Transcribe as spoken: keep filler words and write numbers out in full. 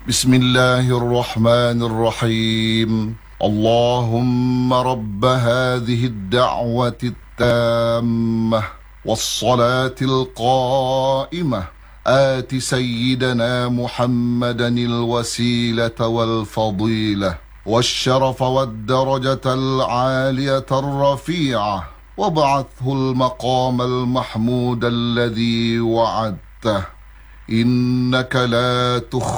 بسم الله الرحمن الرحيم. اللهم رب هذه الدعوة التامة والصلاة القائمة آت سيدنا محمدا الوسيلة والفضيلة والشرف والدرجة العالية الرفيعة وابعثه المقام المحمود الذي وعدته إنك لا تخلف